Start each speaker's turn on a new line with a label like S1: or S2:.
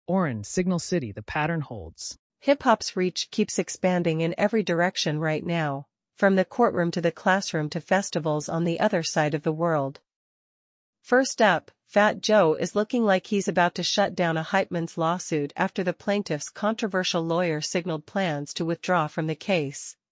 S1: Oren, Signal City, the pattern holds.
S2: Hip-hop's reach keeps expanding in every direction right now, from the courtroom to the classroom to festivals on the other side of the world. First up, Fat Joe is looking like he's about to shut down a Hypeman's lawsuit after the plaintiff's controversial lawyer signaled plans to withdraw from the case.